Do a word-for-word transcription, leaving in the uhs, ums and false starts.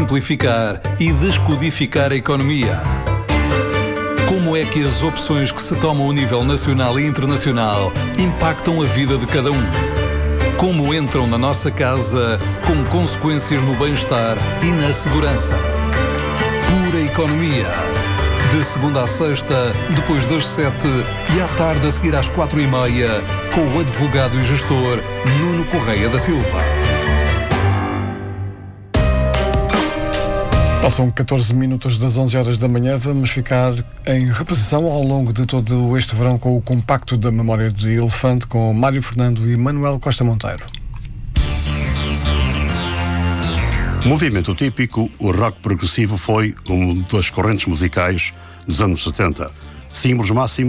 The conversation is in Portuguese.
simplificar e descodificar a economia. Como é que as opções que se tomam a nível nacional e internacional impactam a vida de cada um? Como entram na nossa casa com consequências no bem-estar e na segurança? Pura Economia. De segunda à sexta, depois das sete e à tarde a seguir às quatro e meia, com o advogado e gestor Nuno Correia da Silva. Passam catorze minutos das onze horas da manhã. Vamos ficar em reposição ao longo de todo este verão com o compacto da memória de elefante com Mário Fernando e Manuel Costa Monteiro. Movimento típico, o rock progressivo foi uma das correntes musicais dos anos setenta. Símbolos máximos